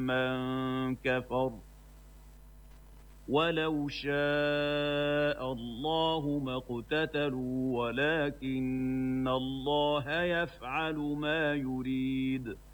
مَّن كَفَرَ وَلَوْ شَاءَ اللَّهُ مَا اقْتَتَلُوا وَلَٰكِنَّ اللَّهَ يَفْعَلُ مَا يُرِيدُ